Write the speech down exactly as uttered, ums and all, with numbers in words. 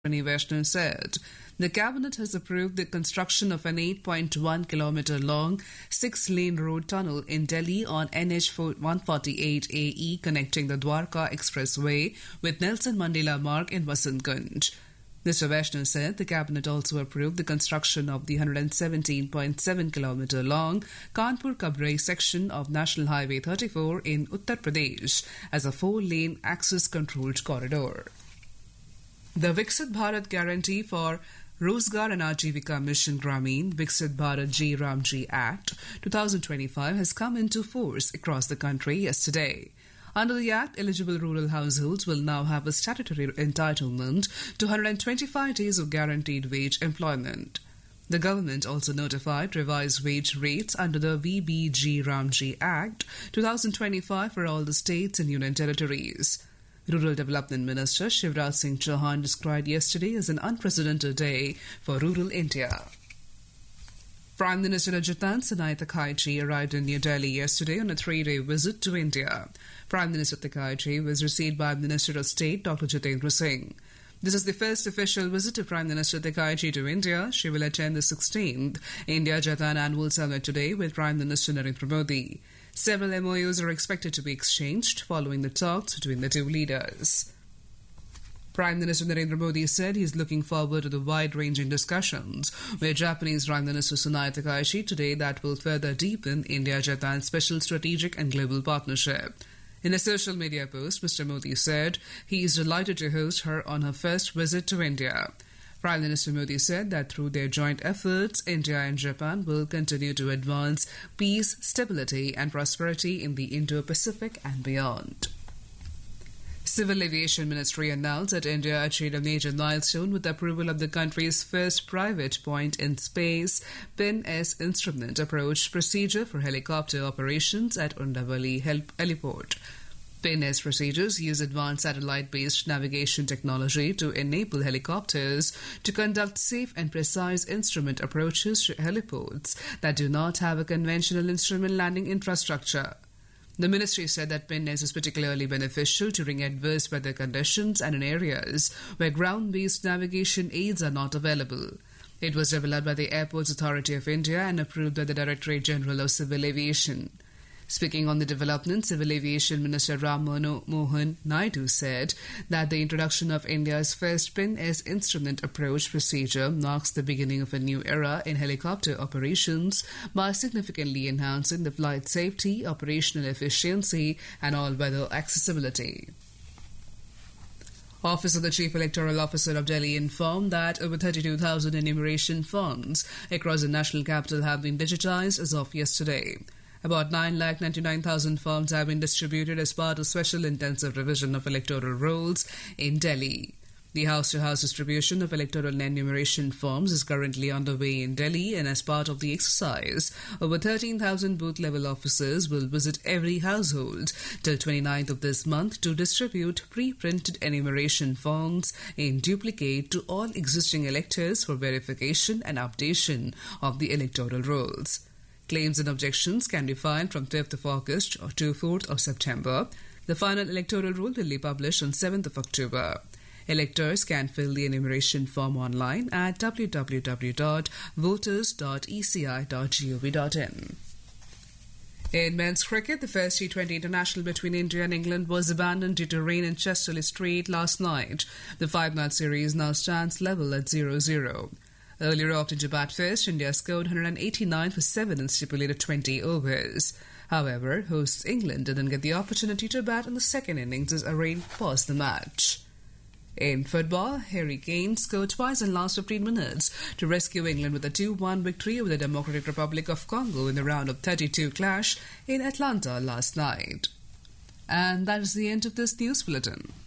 Vaishnav said the cabinet has approved the construction of an eight point one kilometre long six-lane road tunnel in Delhi on N H one forty-eight A E connecting the Dwarka Expressway with Nelson Mandela Marg in Vasant Kunj. Mister Vaishnav said the cabinet also approved the construction of the one hundred seventeen point seven kilometre long Kanpur-Kabrai section of National Highway thirty-four in Uttar Pradesh as a four-lane access-controlled corridor. The Viksit Bharat Guarantee for Rozgar and Ajivika Mission Grameen Viksit Bharat G Ramji Act twenty twenty-five has come into force across the country yesterday. Under the Act, eligible rural households will now have a statutory entitlement to one hundred twenty-five days of guaranteed wage employment. The government also notified revised wage rates under the V B G Ramji Act twenty twenty-five for all the states and union territories. Rural Development Minister Shivraj Singh Chauhan described yesterday as an unprecedented day for rural India. Prime Minister Jatan Sanaia Thakaichi arrived in New Delhi yesterday on a three-day visit to India. Prime Minister Thakaichi was received by Minister of State Doctor Jitendra Singh. This is the first official visit of Prime Minister Thakaichi to India. She will attend the sixteenth India Jatan Annual Summit today with Prime Minister Narendra Modi. Several M O Us are expected to be exchanged following the talks between the two leaders. Prime Minister Narendra Modi said he is looking forward to the wide-ranging discussions with Japanese Prime Minister Sanaia Thakaichi today that will further deepen India-Japan special strategic and global partnership. In a social media post, Mister Modi said he is delighted to host her on her first visit to India. Prime Minister Modi said that through their joint efforts, India and Japan will continue to advance peace, stability and prosperity in the Indo-Pacific and beyond. Civil Aviation Ministry announced that India achieved a major milestone with the approval of the country's first private point-in-space P I N S instrument approach procedure for helicopter operations at Undavali Heliport. P I N S procedures use advanced satellite-based navigation technology to enable helicopters to conduct safe and precise instrument approaches to heliports that do not have a conventional instrument landing infrastructure. The ministry said that P I N S is particularly beneficial during adverse weather conditions and in areas where ground-based navigation aids are not available. It was developed by the Airports Authority of India and approved by the Directorate General of Civil Aviation. Speaking on the development, Civil Aviation Minister Ram Mohan Naidu said that the introduction of India's first P I N S instrument approach procedure marks the beginning of a new era in helicopter operations by significantly enhancing the flight safety, operational efficiency and all-weather accessibility. Office of the Chief Electoral Officer of Delhi informed that over thirty-two thousand enumeration forms across the national capital have been digitized as of yesterday. About nine lakh ninety-nine thousand forms have been distributed as part of special intensive revision of electoral rolls in Delhi. The house-to-house distribution of electoral enumeration forms is currently underway in Delhi, and as part of the exercise, over thirteen thousand booth-level officers will visit every household till twenty-ninth of this month to distribute pre-printed enumeration forms in duplicate to all existing electors for verification and updation of the electoral rolls. Claims and objections can be filed from fifth of August to fourth of September. The final electoral roll will be published on seventh of October. Electors can fill the enumeration form online at w w w dot voters dot e c i dot gov dot in. In men's cricket, the first T twenty international between India and England was abandoned due to rain in Chesterley Strait last night. The five-match series now stands level at zero zero. Earlier after Jabat first, India scored one hundred eighty-nine for seven in stipulated twenty overs. However, hosts England didn't get the opportunity to bat in the second innings as a rain paused the match. In football, Harry Kane scored twice in the last fifteen minutes to rescue England with a two one victory over the Democratic Republic of Congo in the round of thirty-two clash in Atlanta last night. And that is the end of this news bulletin.